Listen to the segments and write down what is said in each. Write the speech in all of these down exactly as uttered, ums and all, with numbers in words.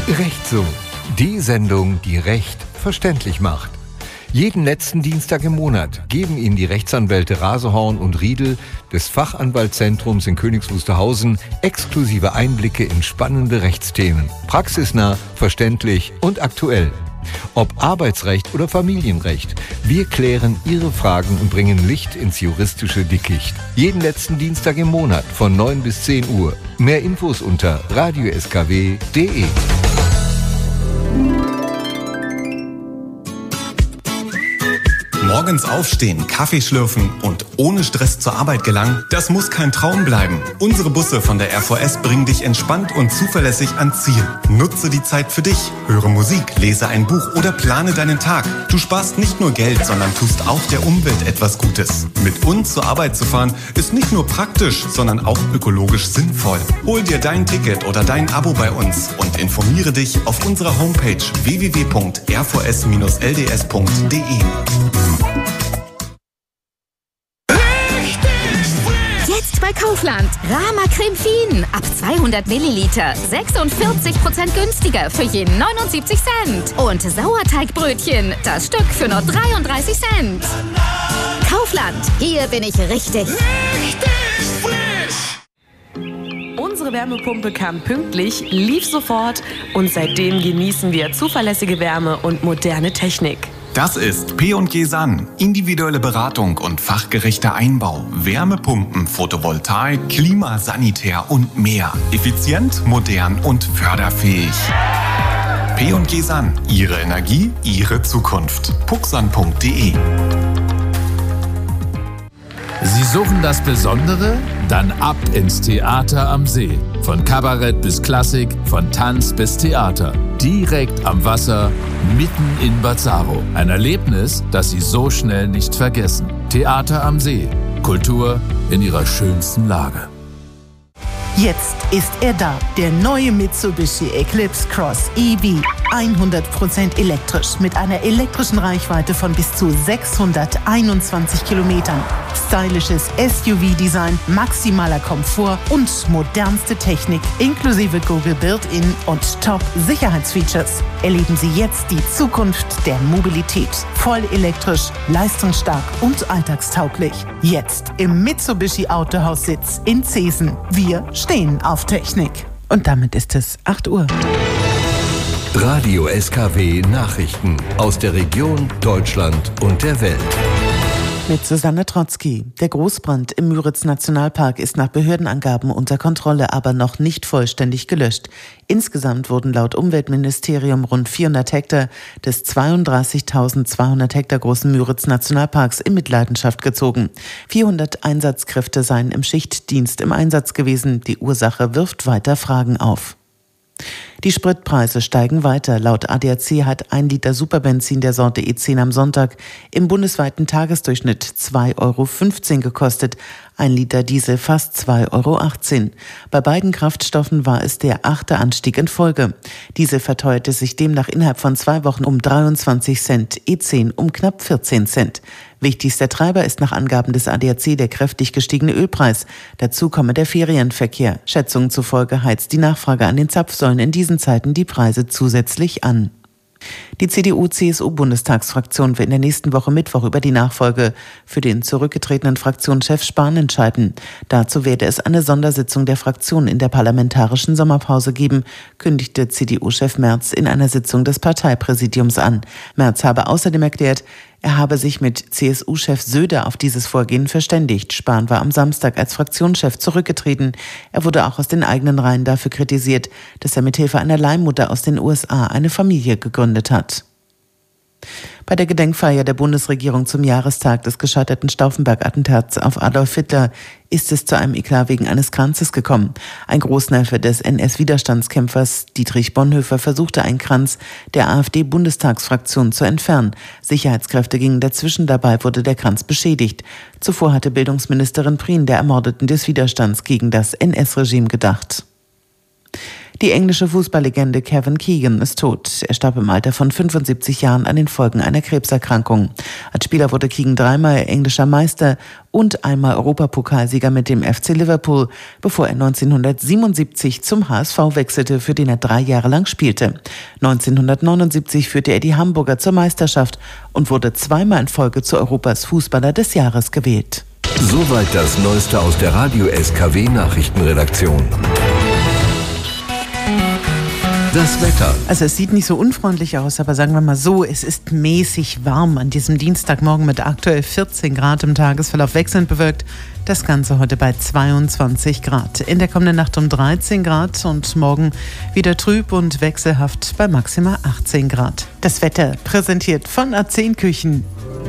Recht so. Die Sendung, die Recht verständlich macht. Jeden letzten Dienstag im Monat geben Ihnen die Rechtsanwälte Rasehorn und Riedel des Fachanwaltszentrums in Königs Wusterhausen exklusive Einblicke in spannende Rechtsthemen. Praxisnah, verständlich und aktuell. Ob Arbeitsrecht oder Familienrecht, wir klären Ihre Fragen und bringen Licht ins juristische Dickicht. Jeden letzten Dienstag im Monat von neun bis zehn Uhr. Mehr Infos unter radio s k w punkt d e. Morgens aufstehen, Kaffee schlürfen und ohne Stress zur Arbeit gelangen, das muss kein Traum bleiben. Unsere Busse von der R V S bringen dich entspannt und zuverlässig ans Ziel. Nutze die Zeit für dich. Höre Musik, lese ein Buch oder plane deinen Tag. Du sparst nicht nur Geld, sondern tust auch der Umwelt etwas Gutes. Mit uns zur Arbeit zu fahren, ist nicht nur praktisch, sondern auch ökologisch sinnvoll. Hol dir dein Ticket oder dein Abo bei uns und informiere dich auf unserer Homepage w w w punkt r v s dash l d s punkt d e. Jetzt bei Kaufland. Rama Creme Fien. Ab zweihundert Milliliter. sechsundvierzig Prozent günstiger für je neunundsiebzig Cent. Und Sauerteigbrötchen. Das Stück für nur dreiunddreißig Cent. Kaufland. Hier bin ich richtig. Richtig frisch. Unsere Wärmepumpe kam pünktlich, lief sofort und seitdem genießen wir zuverlässige Wärme und moderne Technik. Das ist P und G San. Individuelle Beratung und fachgerechter Einbau, Wärmepumpen, Photovoltaik, Klima, Sanitär und mehr. Effizient, modern und förderfähig. P und G San. Ihre Energie, Ihre Zukunft. puxsan punkt d e. Sie suchen das Besondere? Dann ab ins Theater am See. Von Kabarett bis Klassik, von Tanz bis Theater. Direkt am Wasser, mitten in Bazzaro. Ein Erlebnis, das Sie so schnell nicht vergessen. Theater am See. Kultur in ihrer schönsten Lage. Jetzt ist er da, der neue Mitsubishi Eclipse Cross E V. hundert Prozent elektrisch mit einer elektrischen Reichweite von bis zu sechshunderteinundzwanzig Kilometern. Stylisches S U V-Design, maximaler Komfort und modernste Technik inklusive Google Built-In und Top-Sicherheitsfeatures. Erleben Sie jetzt die Zukunft der Mobilität. Voll elektrisch, leistungsstark und alltagstauglich. Jetzt im Mitsubishi Autohaussitz in Zeesen. Wir stehen auf Technik. Und damit ist es acht Uhr. Radio S K W Nachrichten aus der Region, Deutschland und der Welt. Mit Susanne Trotzki. Der Großbrand im Müritz-Nationalpark ist nach Behördenangaben unter Kontrolle, aber noch nicht vollständig gelöscht. Insgesamt wurden laut Umweltministerium rund vierhundert Hektar des zweiunddreißigtausendzweihundert Hektar großen Müritz-Nationalparks in Mitleidenschaft gezogen. vierhundert Einsatzkräfte seien im Schichtdienst im Einsatz gewesen. Die Ursache wirft weiter Fragen auf. Die Spritpreise steigen weiter. Laut A D A C hat ein Liter Superbenzin der Sorte E zehn am Sonntag im bundesweiten Tagesdurchschnitt zwei Euro fünfzehn gekostet. Ein Liter Diesel fast zwei Euro achtzehn. Bei beiden Kraftstoffen war es der achte Anstieg in Folge. Diesel verteuerte sich demnach innerhalb von zwei Wochen um dreiundzwanzig Cent, E zehn um knapp vierzehn Cent. Wichtigster Treiber ist nach Angaben des A D A C der kräftig gestiegene Ölpreis. Dazu komme der Ferienverkehr. Schätzungen zufolge heizt die Nachfrage an den Zapfsäulen in diesen Zeiten die Preise zusätzlich an. Die C D U-C S U-Bundestagsfraktion will in der nächsten Woche Mittwoch über die Nachfolge für den zurückgetretenen Fraktionschef Spahn entscheiden. Dazu werde es eine Sondersitzung der Fraktion in der parlamentarischen Sommerpause geben, kündigte C D U-Chef Merz in einer Sitzung des Parteipräsidiums an. Merz habe außerdem erklärt, er habe sich mit C S U-Chef Söder auf dieses Vorgehen verständigt. Spahn war am Samstag als Fraktionschef zurückgetreten. Er wurde auch aus den eigenen Reihen dafür kritisiert, dass er mithilfe einer Leihmutter aus den U S A eine Familie gegründet hat. Bei der Gedenkfeier der Bundesregierung zum Jahrestag des gescheiterten Stauffenberg-Attentats auf Adolf Hitler ist es zu einem Eklat wegen eines Kranzes gekommen. Ein Großneffe des N S-Widerstandskämpfers Dietrich Bonhoeffer versuchte, einen Kranz der AfD-Bundestagsfraktion zu entfernen. Sicherheitskräfte gingen dazwischen, dabei wurde der Kranz beschädigt. Zuvor hatte Bildungsministerin Prien der Ermordeten des Widerstands gegen das N S-Regime gedacht. Die englische Fußballlegende Kevin Keegan ist tot. Er starb im Alter von fünfundsiebzig Jahren an den Folgen einer Krebserkrankung. Als Spieler wurde Keegan dreimal englischer Meister und einmal Europapokalsieger mit dem F C Liverpool, bevor er neunzehnhundertsiebenundsiebzig zum H S V wechselte, für den er drei Jahre lang spielte. neunzehnhundertneunundsiebzig führte er die Hamburger zur Meisterschaft und wurde zweimal in Folge zu Europas Fußballer des Jahres gewählt. Soweit das Neueste aus der Radio S K W Nachrichtenredaktion. Das Wetter. Also es sieht nicht so unfreundlich aus, aber sagen wir mal so, es ist mäßig warm an diesem Dienstagmorgen mit aktuell vierzehn Grad, im Tagesverlauf wechselnd bewölkt. Das Ganze heute bei zweiundzwanzig Grad. In der kommenden Nacht um dreizehn Grad und morgen wieder trüb und wechselhaft bei maximal achtzehn Grad. Das Wetter präsentiert von A zehn Küchen.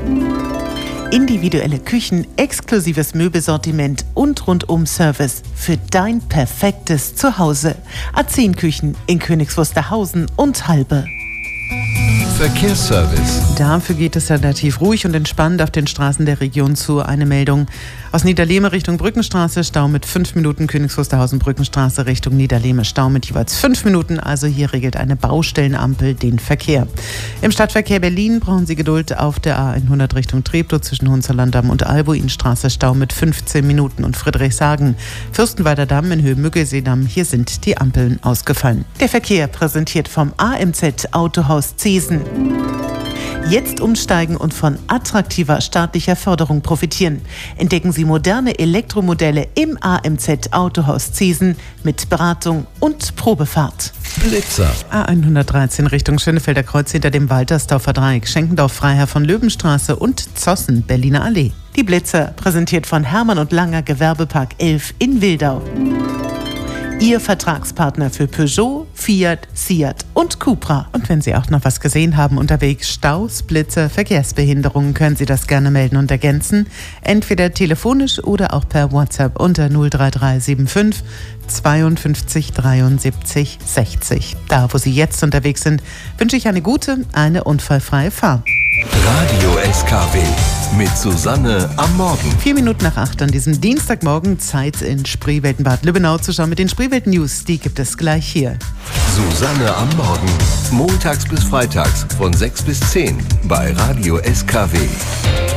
Individuelle Küchen, exklusives Möbelsortiment und Rundum-Service für dein perfektes Zuhause. A zehn Küchen in Königs Wusterhausen und Halbe. Verkehrsservice. Dafür geht es relativ ruhig und entspannt auf den Straßen der Region zu. Eine Meldung aus Niederlehme Richtung Brückenstraße, Stau mit fünf Minuten, Königs Wusterhausen Brückenstraße Richtung Niederlehme, Stau mit jeweils fünf Minuten. Also hier regelt eine Baustellenampel den Verkehr. Im Stadtverkehr Berlin brauchen Sie Geduld auf der A hundert Richtung Treptow zwischen Hohenzollern-Damm und Albuinstraße, Stau mit fünfzehn Minuten. Und Friedrichshagen, Fürstenwalder Damm in Höhe Müggelseedamm, hier sind die Ampeln ausgefallen. Der Verkehr präsentiert vom A M Z Autohaus Zesen. Jetzt umsteigen und von attraktiver staatlicher Förderung profitieren. Entdecken Sie moderne Elektromodelle im A M Z Autohaus Zesen mit Beratung und Probefahrt. Blitzer. A hundertdreizehn Richtung Schönefelder Kreuz hinter dem Waltersdorfer Dreieck, Schenkendorf Freiherr von Löwenstraße und Zossen Berliner Allee. Die Blitzer präsentiert von Hermann und Langer Gewerbepark elf in Wildau. Ihr Vertragspartner für Peugeot, Fiat, Seat und Cupra. Und wenn Sie auch noch was gesehen haben unterwegs, Staus, Blitzer, Verkehrsbehinderungen, können Sie das gerne melden und ergänzen. Entweder telefonisch oder auch per WhatsApp unter null drei drei sieben fünf zweiundfünfzig dreiundsiebzig sechzig. Da, wo Sie jetzt unterwegs sind, wünsche ich eine gute, eine unfallfreie Fahrt. Radio S K W mit Susanne am Morgen. Vier Minuten nach acht an diesem Dienstagmorgen, Zeit in Spreewelten-Bad Lübbenau zu schauen mit den Spreewelten-News. Die gibt es gleich hier. Susanne am Morgen. Montags bis freitags von sechs bis zehn bei Radio S K W.